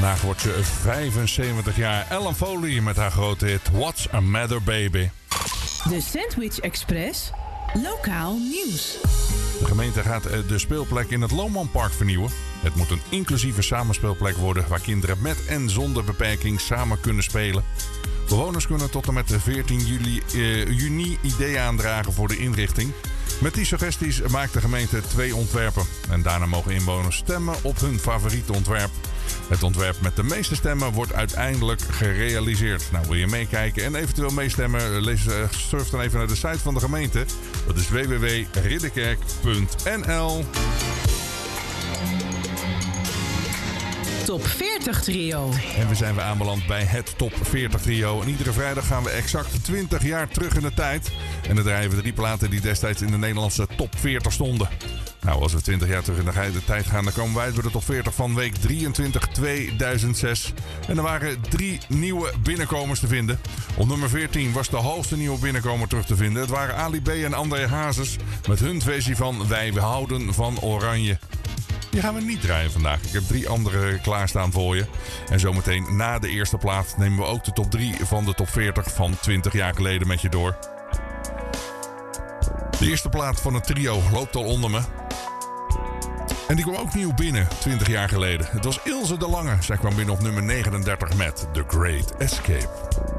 Vandaag wordt ze 75 jaar. Ellen Foley met haar grote hit What's a Matter Baby. De Sandwich Express. Lokaal nieuws. De gemeente gaat de speelplek in het Loonmanpark vernieuwen. Het moet een inclusieve samenspeelplek worden waar kinderen met en zonder beperking samen kunnen spelen. Bewoners kunnen tot en met 14 juni ideeën aandragen voor de inrichting. Met die suggesties maakt de gemeente 2 ontwerpen. En daarna mogen inwoners stemmen op hun favoriete ontwerp. Het ontwerp met de meeste stemmen wordt uiteindelijk gerealiseerd. Nou, wil je meekijken en eventueel meestemmen? Surf dan even naar de site van de gemeente. Dat is www.ridderkerk.nl. Top 40 Trio. En we zijn weer aanbeland bij het Top 40 Trio. En iedere vrijdag gaan we exact 20 jaar terug in de tijd. En dan draaien we 3 platen die destijds in de Nederlandse Top 40 stonden. Nou, als we 20 jaar terug in de tijd gaan, dan komen wij uit bij de Top 40 van week 23 2006. En er waren 3 nieuwe binnenkomers te vinden. Op nummer 14 was de hoogste nieuwe binnenkomer terug te vinden. Het waren Ali B en André Hazes met hun versie van Wij houden van Oranje. Die gaan we niet draaien vandaag. Ik heb 3 andere klaarstaan voor je. En zometeen na de eerste plaat nemen we ook de top 3 van de top 40 van 20 jaar geleden met je door. De eerste plaat van het trio loopt al onder me. En die kwam ook nieuw binnen, 20 jaar geleden. Het was Ilse de Lange. Zij kwam binnen op nummer 39 met The Great Escape.